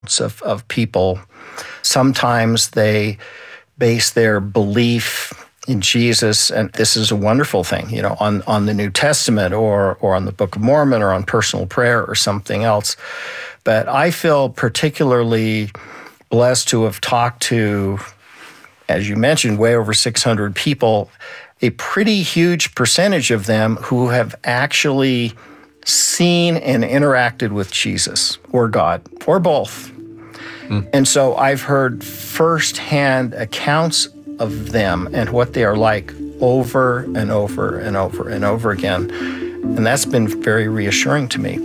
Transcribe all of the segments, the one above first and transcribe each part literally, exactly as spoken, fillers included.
of, of people. Sometimes they base their belief in Jesus, and this is a wonderful thing, you know, on, on the New Testament or or on the Book of Mormon or on personal prayer or something else. But I feel particularly blessed to have talked to, as you mentioned, way over six hundred people, a pretty huge percentage of them who have actually seen and interacted with Jesus or God or both. Mm. And so I've heard firsthand accounts of them and what they are like over and over and over and over again. And that's been very reassuring to me.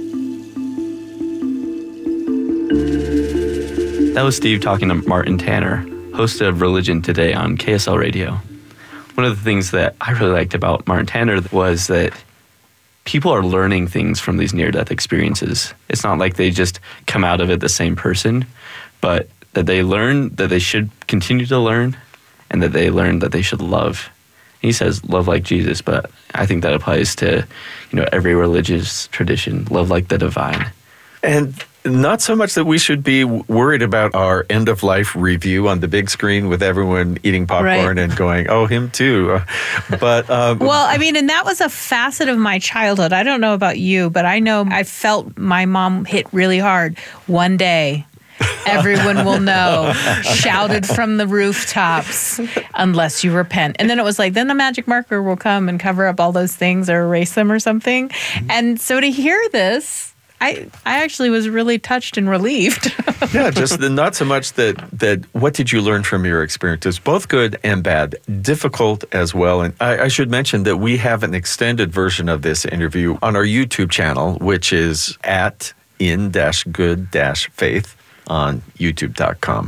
That was Steve talking to Martin Tanner, host of Religion Today on K S L Radio. One of the things that I really liked about Martin Tanner was that people are learning things from these near-death experiences. It's not like they just come out of it the same person, but that they learn that they should continue to learn and that they learn that they should love. He says love like Jesus, but I think that applies to, you know, every religious tradition, love like the divine. And not so much that we should be worried about our end-of-life review on the big screen with everyone eating popcorn right. and going, oh, him too. But um, well, I mean, and that was a facet of my childhood. I don't know about you, but I know I felt my mom hit really hard one day. Everyone will know, shouted from the rooftops, unless you repent. And then it was like, then the magic marker will come and cover up all those things or erase them or something. And so to hear this, I, I actually was really touched and relieved. Yeah, just the, not so much that, that what did you learn from your experiences, both good and bad, difficult as well. And I, I should mention that we have an extended version of this interview on our YouTube channel, which is at in dash good dash faith on youtube dot com.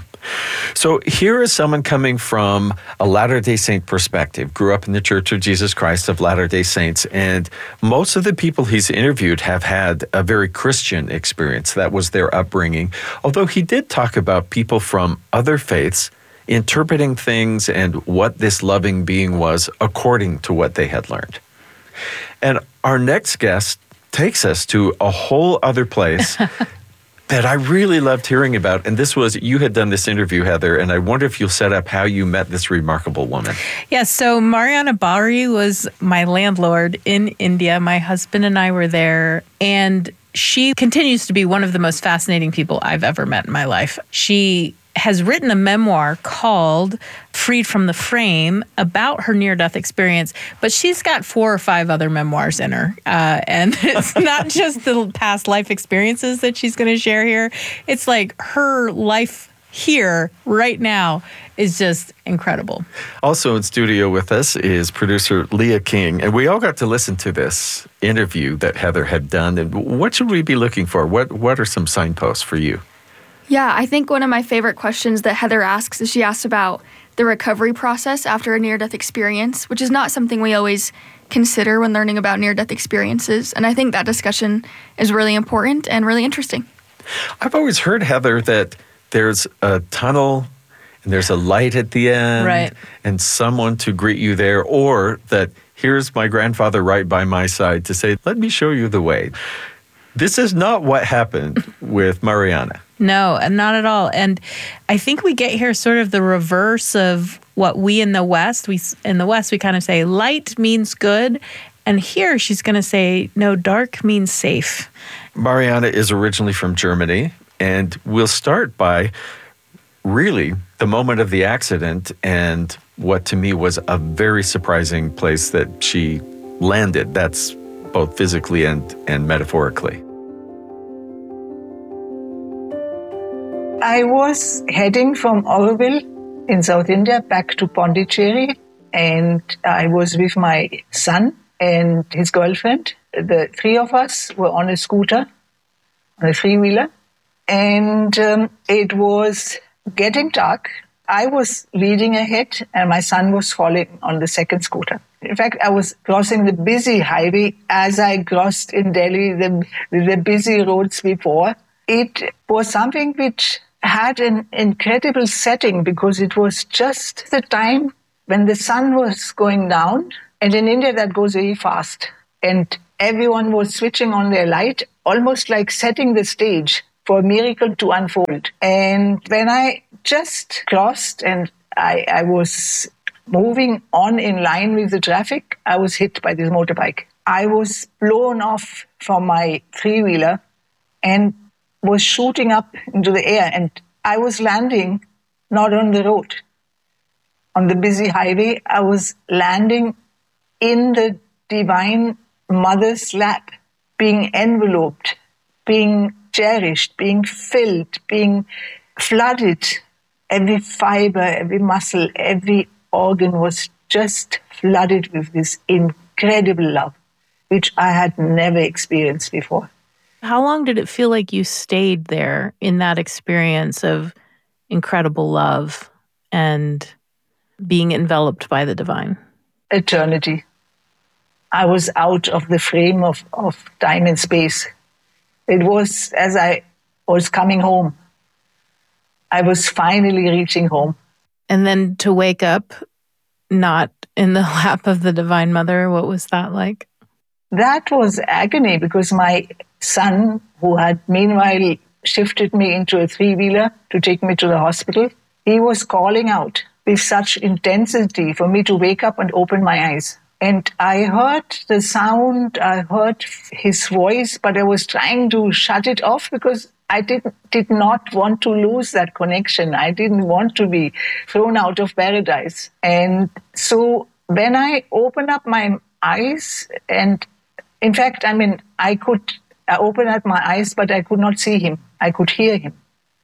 So here is someone coming from a Latter-day Saint perspective, grew up in the Church of Jesus Christ of Latter-day Saints, and most of the people he's interviewed have had a very Christian experience. That was their upbringing, although he did talk about people from other faiths interpreting things and what this loving being was according to what they had learned. And our next guest takes us to a whole other place that I really loved hearing about. And this was, you had done this interview, Heather, and I wonder if you'll set up how you met this remarkable woman. Yeah, so Mariana Bari was my landlord in India. My husband and I were there, and she continues to be one of the most fascinating people I've ever met in my life. She has written a memoir called Freed from the Frame about her near-death experience, but she's got four or five other memoirs in her. Uh, and it's not just the past life experiences that she's going to share here. It's like her life here, right now, is just incredible. Also in studio with us is producer Leah King, and we all got to listen to this interview that Heather had done. And what should we be looking for? What, what are some signposts for you? Yeah, I think one of my favorite questions that Heather asks is she asks about the recovery process after a near-death experience, which is not something we always consider when learning about near-death experiences. And I think that discussion is really important and really interesting. I've always heard, Heather, that there's a tunnel and there's a light at the end right. and someone to greet you there, or that here's my grandfather right by my side to say, let me show you the way. This is not what happened with Mariana. No, not at all. And I think we get here sort of the reverse of what we in the West, we in the West, we kind of say light means good. And here she's going to say, no, dark means safe. Mariana is originally from Germany. And we'll start by really the moment of the accident and what to me was a very surprising place that she landed. That's both physically and, and metaphorically. I was heading from Auroville in South India back to Pondicherry, and I was with my son and his girlfriend. The three of us were on a scooter, on a three-wheeler, and um, it was getting dark. I was leading ahead, and my son was following on the second scooter. In fact, I was crossing the busy highway as I crossed in Delhi the, the busy roads before. It was something which had an incredible setting because it was just the time when the sun was going down, and in India that goes very fast, and everyone was switching on their light, almost like setting the stage for a miracle to unfold. And when I just crossed and I, I was moving on in line with the traffic, I was hit by this motorbike. I was blown off from my three-wheeler and was shooting up into the air. And I was landing not on the road, on the busy highway. I was landing in the Divine Mother's lap, being enveloped, being cherished, being filled, being flooded. Every fiber, every muscle, every organ was just flooded with this incredible love, which I had never experienced before. How long did it feel like you stayed there in that experience of incredible love and being enveloped by the divine? Eternity. I was out of the frame of, of time and space. It was as I was coming home. I was finally reaching home. And then to wake up not in the lap of the Divine Mother, what was that like? That was agony because my son, who had meanwhile shifted me into a three-wheeler to take me to the hospital, he was calling out with such intensity for me to wake up and open my eyes. And I heard the sound, I heard his voice, but I was trying to shut it off because I did, did not want to lose that connection. I didn't want to be thrown out of paradise. And so when I opened up my eyes, and in fact, I mean, I could open up my eyes, but I could not see him. I could hear him.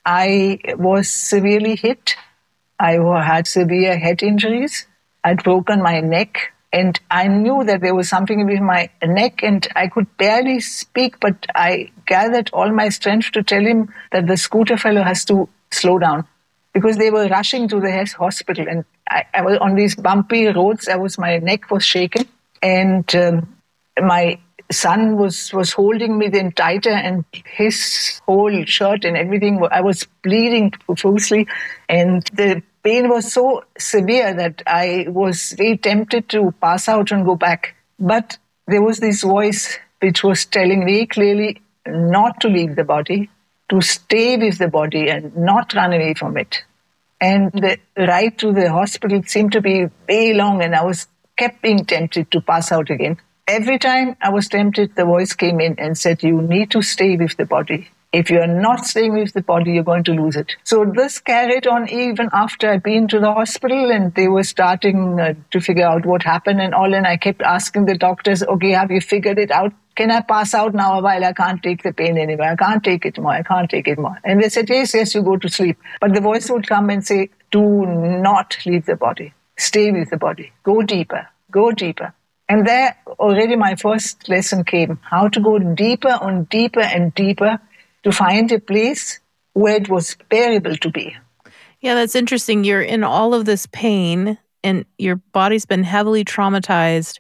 I was severely hit. I had severe head injuries. I'd broken my neck. And I knew that there was something with my neck and I could barely speak, but I gathered all my strength to tell him that the scooter fellow has to slow down because they were rushing to the hospital. And I, I was on these bumpy roads. I was, my neck was shaken and um, my son was, was holding me then tighter and his whole shirt and everything, I was bleeding profusely. And the pain was so severe that I was very tempted to pass out and go back. But there was this voice which was telling me clearly not to leave the body, to stay with the body and not run away from it. And the ride to the hospital seemed to be very long and I was kept being tempted to pass out again. Every time I was tempted, the voice came in and said, you need to stay with the body. If you're not staying with the body, you're going to lose it. So this carried on even after I'd been to the hospital and they were starting uh, to figure out what happened and all. And I kept asking the doctors, okay, have you figured it out? Can I pass out now while I can't take the pain anymore? I can't take it more. I can't take it more. And they said, yes, yes, you go to sleep. But the voice would come and say, do not leave the body. Stay with the body. Go deeper. Go deeper. And there already my first lesson came, how to go deeper and deeper and deeper to find a place where it was bearable to be. Yeah, that's interesting. You're in all of this pain and your body's been heavily traumatized.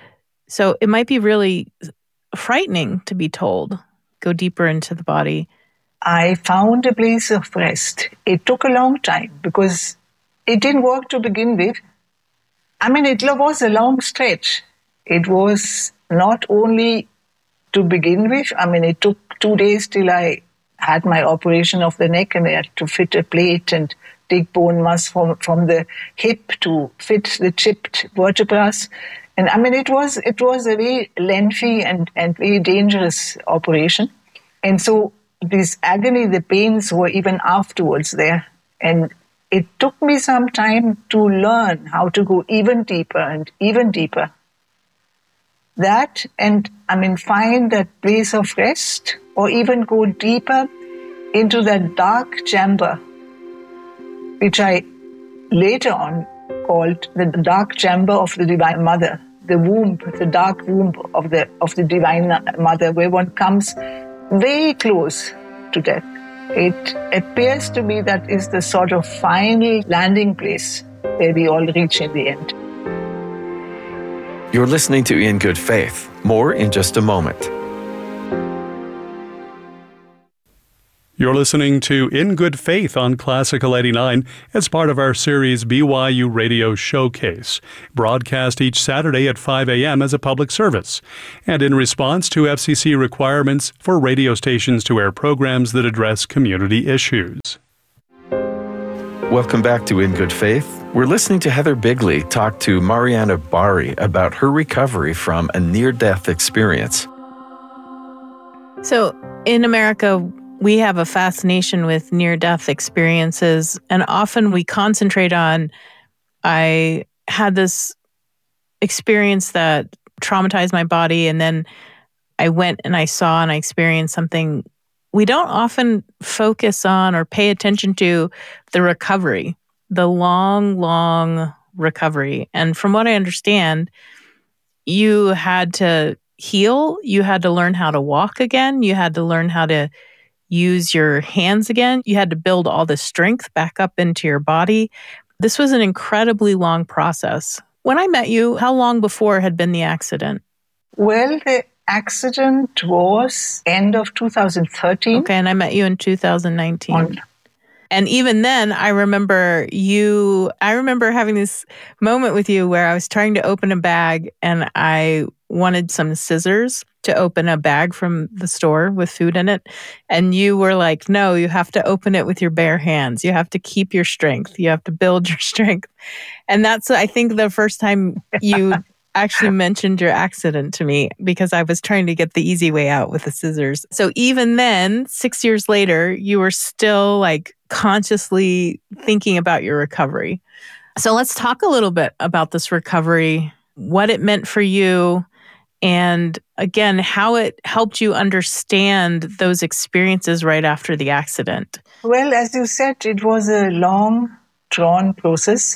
So it might be really frightening to be told, go deeper into the body. I found a place of rest. It took a long time because it didn't work to begin with. I mean, it was a long stretch. It was not only to begin with. I mean, it took two days till I had my operation of the neck and I had to fit a plate and take bone mass from, from the hip to fit the chipped vertebrae. And I mean, it was it was a very lengthy and, and very dangerous operation. And so this agony, the pains were even afterwards there. And it took me some time to learn how to go even deeper and even deeper. That, and I mean, find that place of rest or even go deeper into that dark chamber, which I later on called the dark chamber of the Divine Mother, the womb, the dark womb of the, of the Divine Mother, where one comes very close to death. It appears to me that is the sort of final landing place where we all reach in the end. You're listening to In Good Faith. More in just a moment. You're listening to In Good Faith on Classical eighty-nine as part of our series B Y U Radio Showcase, broadcast each Saturday at five a.m. as a public service, and in response to F C C requirements for radio stations to air programs that address community issues. Welcome back to In Good Faith. We're listening to Heather Bigley talk to Mariana Bari about her recovery from a near-death experience. So in America, we have a fascination with near-death experiences, and often we concentrate on, I had this experience that traumatized my body, and then I went and I saw and I experienced something. We don't often focus on or pay attention to the recovery, the long, long recovery. And from what I understand, you had to heal, you had to learn how to walk again, you had to learn how to use your hands again. You had to build all the strength back up into your body. This was an incredibly long process. When I met you, how long before had been the accident? Well, the accident was end of two thousand thirteen. Okay, and I met you in two thousand nineteen. On, And even then, I remember you, I remember having this moment with you where I was trying to open a bag and I wanted some scissors to open a bag from the store with food in it. And you were like, no, you have to open it with your bare hands. You have to keep your strength. You have to build your strength. And that's, I think, the first time you actually mentioned your accident to me, because I was trying to get the easy way out with the scissors. So even then, six years later, you were still like consciously thinking about your recovery. So let's talk a little bit about this recovery, what it meant for you, and again, how it helped you understand those experiences right after the accident. well, as you said, it was a long, drawn process.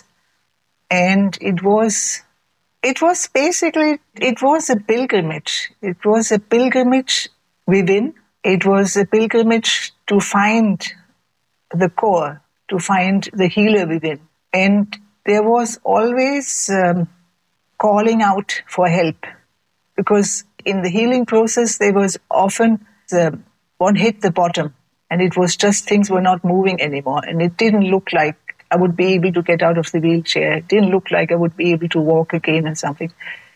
And it was, it was basically, it was a pilgrimage. It was a pilgrimage within. It was a pilgrimage to find the core, to find the healer within. And there was always um, calling out for help. Because in the healing process, there was often the, one hit the bottom, and it was just things were not moving anymore. And it didn't look like I would be able to get out of the wheelchair. It didn't look like I would be able to walk again or something.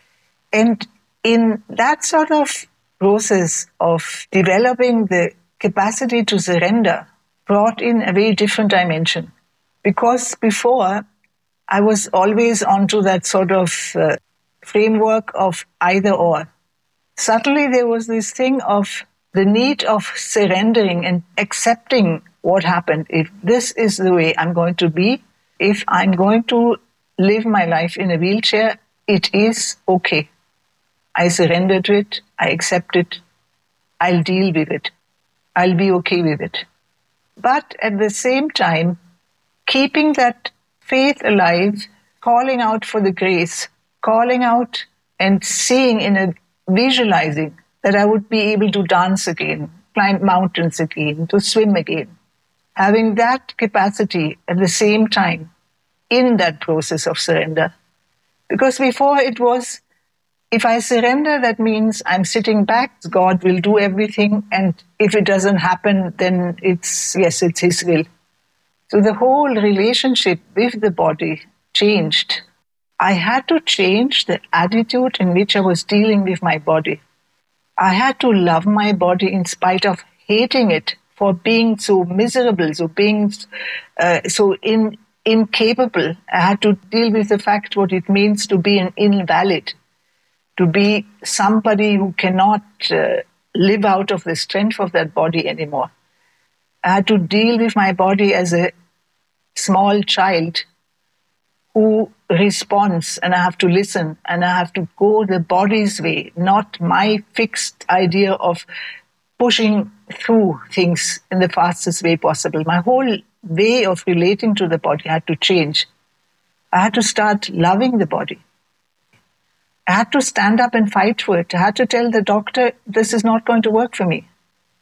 And in that sort of process of developing the capacity to surrender brought in a very different dimension. Because before, I was always onto that sort of uh, framework of either or. Suddenly there was this thing of the need of surrendering and accepting what happened. If this is the way I'm going to be, if I'm going to live my life in a wheelchair, it is okay. I surrender to it, I accept it, I'll deal with it, I'll be okay with it. But at the same time, keeping that faith alive, calling out for the grace, calling out and seeing in a visualizing that I would be able to dance again, climb mountains again, to swim again. Having that capacity at the same time in that process of surrender. Because before it was, if I surrender, that means I'm sitting back, God will do everything, and if it doesn't happen, then it's, yes, it's His will. So the whole relationship with the body changed. I had to change the attitude in which I was dealing with my body. I had to love my body in spite of hating it for being so miserable, so being uh, so in, incapable. I had to deal with the fact what it means to be an invalid, to be somebody who cannot uh, live out of the strength of that body anymore. I had to deal with my body as a small child who responds, and I have to listen, and I have to go the body's way, not my fixed idea of pushing through things in the fastest way possible. My whole way of relating to the body had to change. I had to start loving the body. I had to stand up and fight for it. I had to tell the doctor, this is not going to work for me.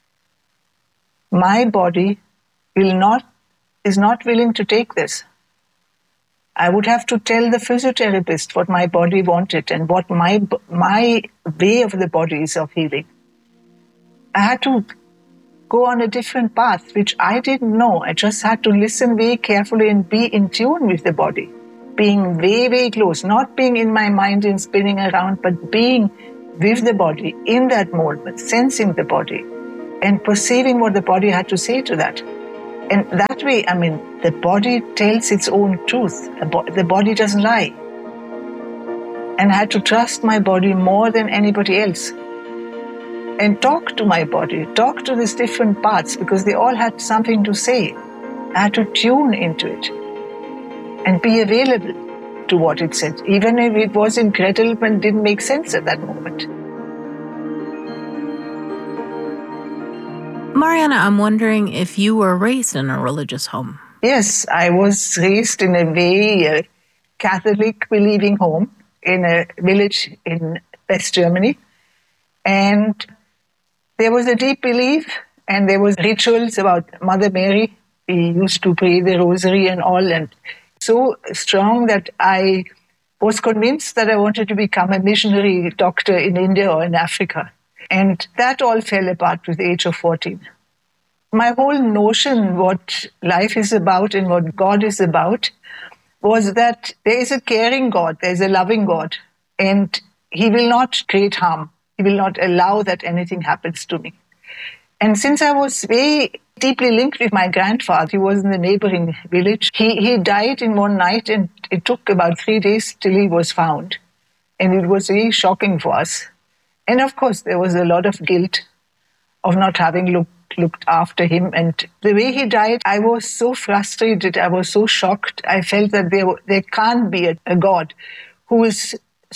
My body will not, is not willing to take this. I would have to tell the physiotherapist what my body wanted and what my my way of the body is of healing. I had to go on a different path, which I didn't know. I just had to listen very carefully and be in tune with the body, being very, very close, not being in my mind and spinning around, but being with the body in that moment, sensing the body and perceiving what the body had to say to that. And that way, I mean, the body tells its own truth. The, bo- the body doesn't lie. And I had to trust my body more than anybody else. And talk to my body, talk to these different parts, because they all had something to say. I had to tune into it and be available to what it said, even if it was incredible and didn't make sense at that moment. Mariana, I'm wondering if you were raised in a religious home. Yes, I was raised in a very uh, Catholic believing home in a village in West Germany. And there was a deep belief, and there was rituals about Mother Mary. We used to pray the rosary and all, and so strong that I was convinced that I wanted to become a missionary doctor in India or in Africa. And that all fell apart with the age of fourteen. My whole notion what life is about and what God is about was that there is a caring God, there is a loving God, and He will not create harm. He will not allow that anything happens to me. And since I was very deeply linked with my grandfather, he was in the neighboring village. He, he died in one night, and it took about three days till he was found. And it was really shocking for us. And of course, there was a lot of guilt of not having looked, looked after him. And the way he died, I was so frustrated. I was so shocked. I felt that there, there can't be a, a God who is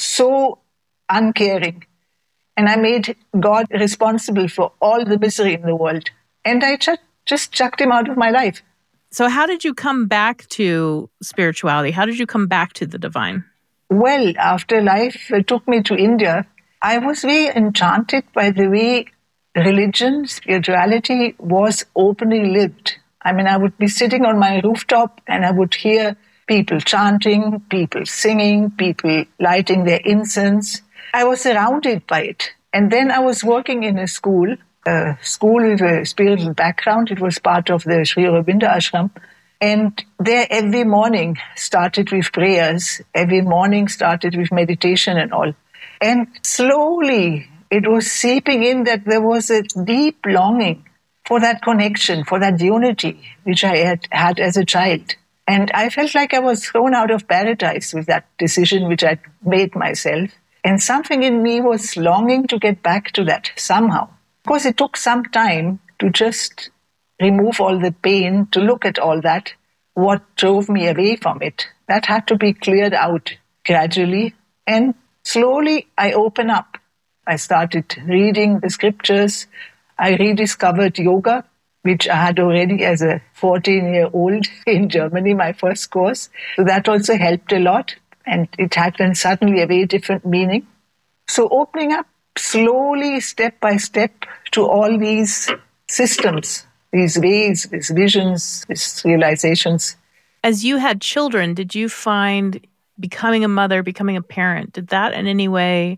so uncaring. And I made God responsible for all the misery in the world. And I just, just chucked him out of my life. So how did you come back to spirituality? How did you come back to the divine? Well, after life took me to India, I was very enchanted by the way religion, spirituality was openly lived. I mean, I would be sitting on my rooftop and I would hear people chanting, people singing, people lighting their incense. I was surrounded by it. And then I was working in a school, a school with a spiritual background. It was part of the Sri Aurobindo Ashram. And there every morning started with prayers. Every morning started with meditation and all. And slowly it was seeping in that there was a deep longing for that connection, for that unity, which I had had as a child. And I felt like I was thrown out of paradise with that decision which I'd made myself. And something in me was longing to get back to that somehow. Of course, it took some time to just remove all the pain, to look at all that, what drove me away from it. That had to be cleared out gradually. And slowly, I opened up. I started reading the scriptures. I rediscovered yoga, which I had already as a fourteen-year-old in Germany, my first course. So that also helped a lot. And it had then suddenly a very different meaning. So opening up slowly, step by step, to all these systems, these ways, these visions, these realizations. As you had children, did you find becoming a mother, becoming a parent, did that in any way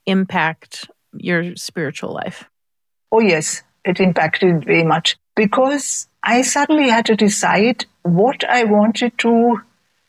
impact your spiritual life? Oh, yes, it impacted very much. Because I suddenly had to decide what I wanted to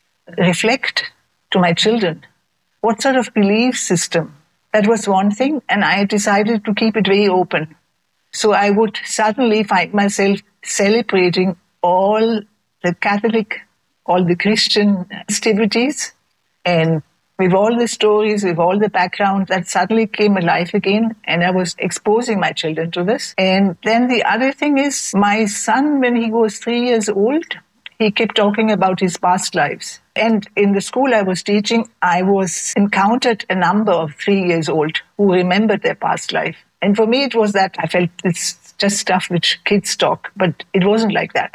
reflect to my children. What sort of belief system? That was one thing, and I decided to keep it very open. So I would suddenly find myself celebrating all the Catholic, all the Christian festivities, and with all the stories, with all the background, that suddenly came alive again, and I was exposing my children to this. And then the other thing is, my son, when he was three years old, he kept talking about his past lives. And in the school I was teaching, I was encountered a number of three years old who remembered their past life. And for me, it was that I felt it's just stuff which kids talk, but it wasn't like that.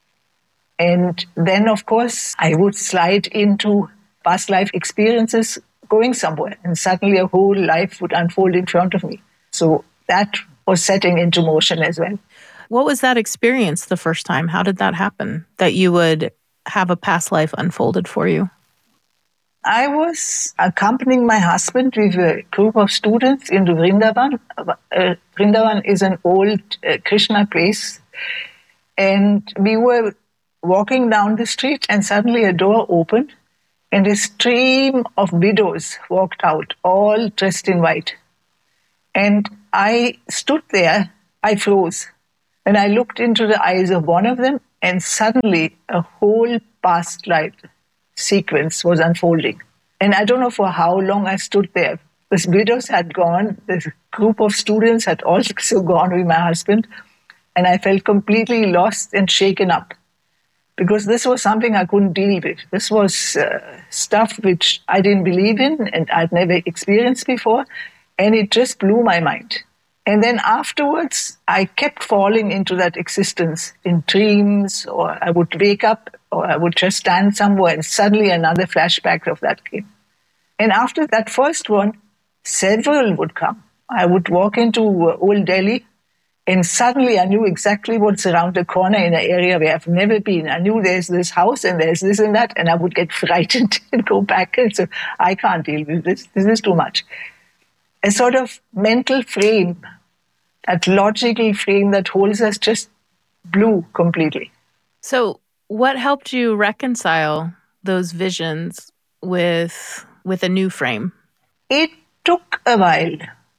And then, of course, I would slide into past life experiences going somewhere, and suddenly a whole life would unfold in front of me. So that was setting into motion as well. What was that experience the first time? How did that happen, that you would have a past life unfolded for you? I was accompanying my husband with a group of students into Vrindavan. Uh, Vrindavan is an old uh, Krishna place. And we were walking down the street and suddenly a door opened and a stream of widows walked out, all dressed in white. And I stood there, I froze. And I looked into the eyes of one of them and suddenly a whole past life sequence was unfolding. And I don't know for how long I stood there. The widows had gone, the group of students had also gone with my husband, and I felt completely lost and shaken up because this was something I couldn't deal with. This was uh, stuff which I didn't believe in and I'd never experienced before, and it just blew my mind. And then afterwards, I kept falling into that existence in dreams, or I would wake up, or I would just stand somewhere, and suddenly another flashback of that came. And after that first one, several would come. I would walk into uh, Old Delhi, and suddenly I knew exactly what's around the corner in an area where I've never been. I knew there's this house and there's this and that, and I would get frightened and go back and say, I can't deal with this. This is too much. A sort of mental frame, that logical frame that holds us, just blew completely. So what helped you reconcile those visions with with a new frame? It took a while.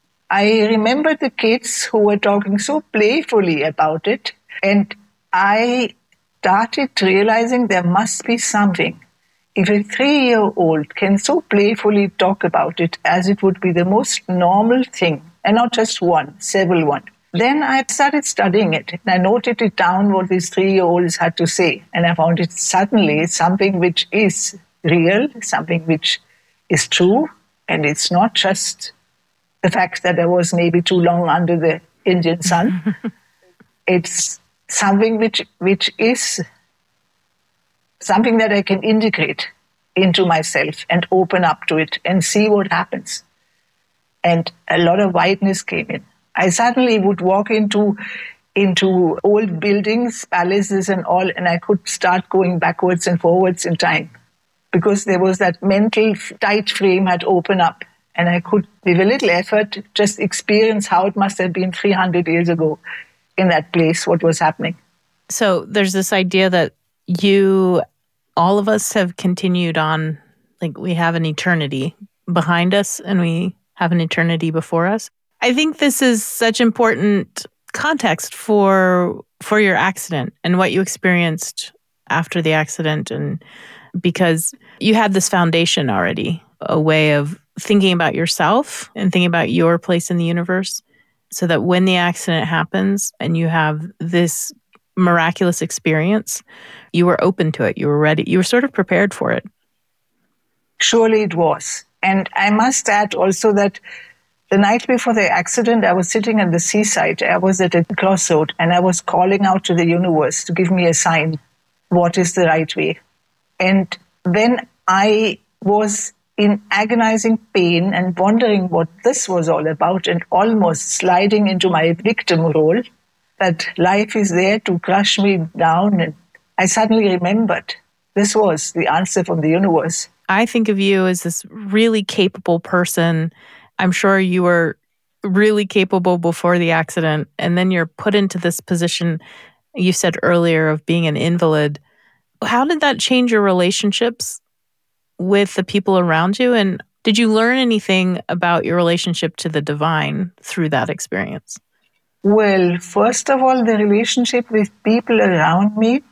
I remember the kids who were talking so playfully about it, and I started realizing there must be something. If a three-year-old can so playfully talk about it as it would be the most normal thing, and not just one, several one, then I started studying it. And I noted it down what these three-year-olds had to say, and I found it suddenly something which is real, something which is true, and it's not just the fact that I was maybe too long under the Indian sun. It's something which which is something that I can integrate into myself and open up to it and see what happens. And a lot of whiteness came in. I suddenly would walk into into old buildings, palaces and all, and I could start going backwards and forwards in time because there was that mental tight frame had opened up. And I could, with a little effort, just experience how it must have been three hundred years ago in that place, what was happening. So there's this idea that you, all of us have continued on, like we have an eternity behind us and we have an eternity before us. I think this is such important context for for your accident and what you experienced after the accident, and because you had this foundation already, a way of thinking about yourself and thinking about your place in the universe, so that when the accident happens and you have this miraculous experience, you were open to it. You were ready. You were sort of prepared for it. Surely it was. And I must add also that the night before the accident, I was sitting at the seaside. I was at a crossroad and I was calling out to the universe to give me a sign. What is the right way? And then I was in agonizing pain and wondering what this was all about and almost sliding into my victim role, that life is there to crush me down. And I suddenly remembered this was the answer from the universe. I think of you as this really capable person. I'm sure you were really capable before the accident, and then you're put into this position, you said earlier, of being an invalid. How did that change your relationships with the people around you? And did you learn anything about your relationship to the divine through that experience? Well, first of all, the relationship with people around me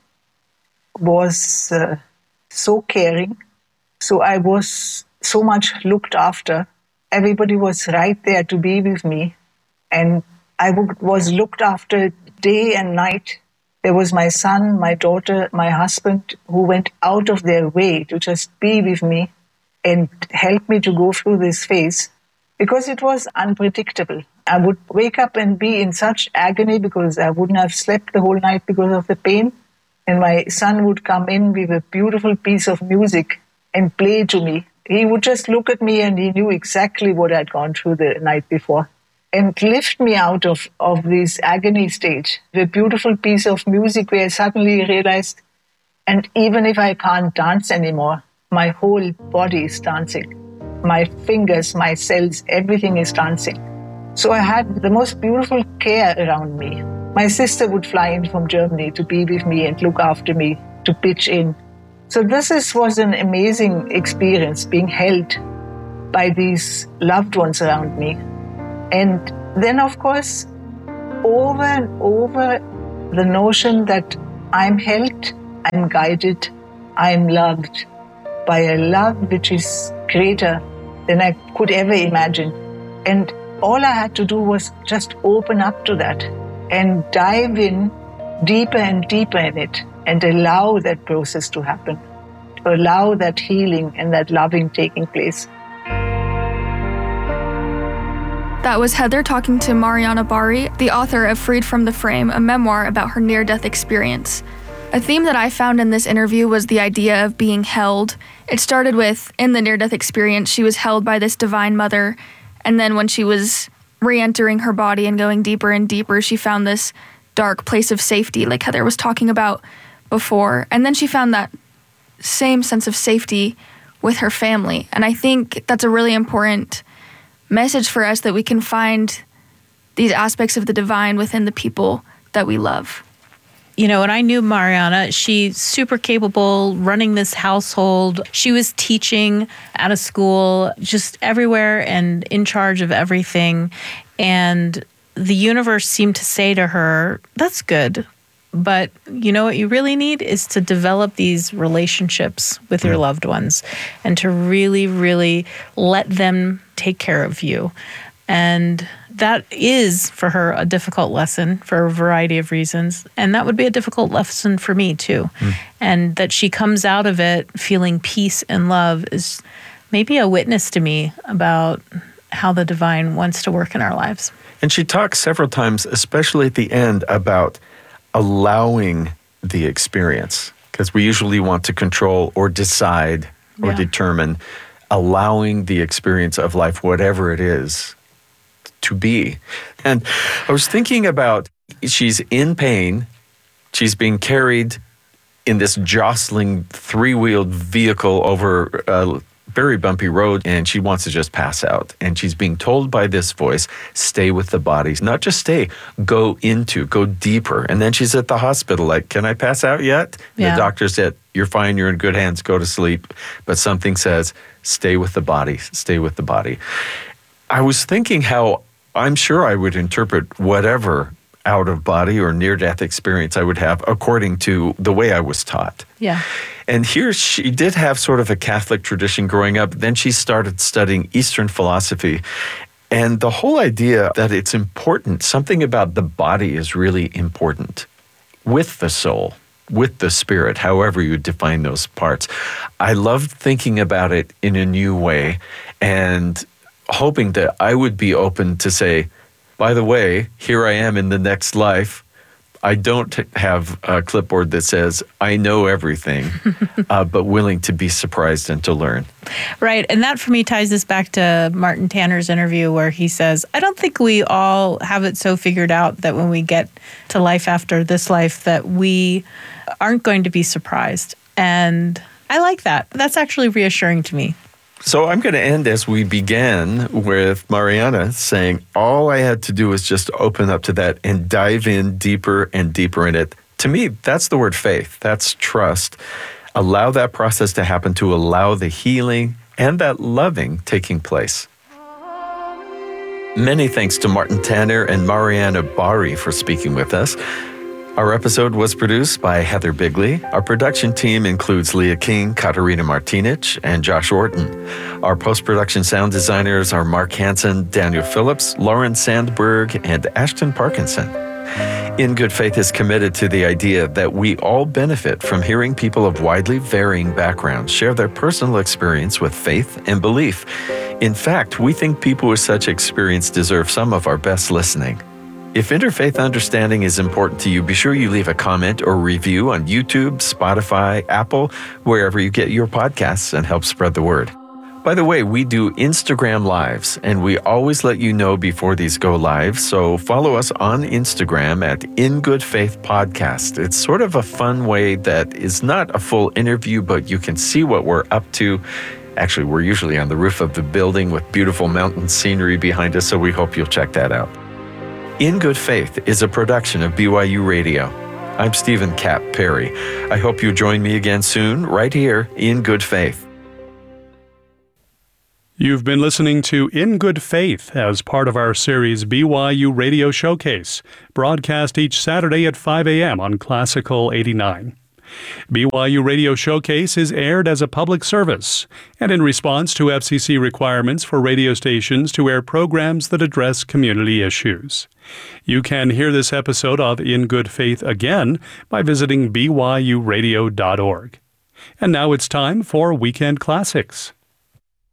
was uh, so caring. So I was so much looked after. Everybody was right there to be with me. And I w- was looked after day and night. There was my son, my daughter, my husband, who went out of their way to just be with me and help me to go through this phase, because it was unpredictable. I would wake up and be in such agony because I wouldn't have slept the whole night because of the pain. And my son would come in with a beautiful piece of music and play to me. He would just look at me and he knew exactly what I'd gone through the night before, and lift me out of, of this agony stage. The beautiful piece of music where I suddenly realized, and even if I can't dance anymore, my whole body is dancing. My fingers, my cells, everything is dancing. So I had the most beautiful care around me. My sister would fly in from Germany to be with me and look after me, to pitch in. So this is, was an amazing experience, being held by these loved ones around me. And then, of course, over and over, the notion that I'm held, I'm guided, I'm loved by a love which is greater than I could ever imagine. And all I had to do was just open up to that and dive in deeper and deeper in it and allow that process to happen, to allow that healing and that loving taking place. That was Heather talking to Mariana Bari, the author of Freed from the Frame, a memoir about her near-death experience. A theme that I found in this interview was the idea of being held. It started with, in the near-death experience, she was held by this divine mother, and then when she was re-entering her body and going deeper and deeper, she found this dark place of safety, like Heather was talking about before. And then she found that same sense of safety with her family. And I think that's a really important message for us, that we can find these aspects of the divine within the people that we love. You know, when I knew Mariana, she's super capable running this household. She was teaching at a school, just everywhere and in charge of everything. And the universe seemed to say to her, that's good. But you know what you really need is to develop these relationships with your loved ones and to really, really let them take care of you. And that is, for her, a difficult lesson for a variety of reasons. And that would be a difficult lesson for me, too. Mm. And that she comes out of it feeling peace and love is maybe a witness to me about how the divine wants to work in our lives. And she talks several times, especially at the end, about allowing the experience, because we usually want to control or decide or yeah. determine, allowing the experience of life, whatever it is, to be. And I was thinking about, she's in pain, she's being carried in this jostling three-wheeled vehicle over a very bumpy road, and she wants to just pass out. And she's being told by this voice, stay with the bodies. Not just stay, go into, go deeper. And then she's at the hospital like, can I pass out yet? Yeah. The doctor said, you're fine, you're in good hands, go to sleep. But something says, stay with the body, stay with the body. I was thinking how I'm sure I would interpret whatever out-of-body or near-death experience I would have according to the way I was taught. Yeah. And here she did have sort of a Catholic tradition growing up. Then she started studying Eastern philosophy. And the whole idea that it's important, something about the body is really important with the soul, with the spirit, however you define those parts. I loved thinking about it in a new way and hoping that I would be open to say, by the way, here I am in the next life. I don't have a clipboard that says, I know everything, uh, but willing to be surprised and to learn. Right. And that for me ties this back to Martin Tanner's interview where he says, I don't think we all have it so figured out that when we get to life after this life that we aren't going to be surprised. And I like that. That's actually reassuring to me. So I'm going to end as we began with Mariana saying, all I had to do was just open up to that and dive in deeper and deeper in it. To me, that's the word faith. That's trust. Allow that process to happen, to allow the healing and that loving taking place. Many thanks to Martin Tanner and Mariana Bari for speaking with us. Our episode was produced by Heather Bigley. Our production team includes Leah King, Katarina Martinich, and Josh Orton. Our post-production sound designers are Mark Hansen, Daniel Phillips, Lauren Sandberg, and Ashton Parkinson. In Good Faith is committed to the idea that we all benefit from hearing people of widely varying backgrounds share their personal experience with faith and belief. In fact, we think people with such experience deserve some of our best listening. If interfaith understanding is important to you, be sure you leave a comment or review on YouTube, Spotify, Apple, wherever you get your podcasts, and help spread the word. By the way, we do Instagram Lives, and we always let you know before these go live. So follow us on Instagram at In Good Faith Podcast. It's sort of a fun way that is not a full interview, but you can see what we're up to. Actually, we're usually on the roof of the building with beautiful mountain scenery behind us, so we hope you'll check that out. In Good Faith is a production of B Y U Radio. I'm Stephen Cap Perry. I hope you join me again soon, right here in Good Faith. You've been listening to In Good Faith as part of our series B Y U Radio Showcase, broadcast each Saturday at five a.m. on Classical eighty-nine. B Y U Radio Showcase is aired as a public service and in response to F C C requirements for radio stations to air programs that address community issues. You can hear this episode of In Good Faith again by visiting b y u radio dot org. And now it's time for Weekend Classics.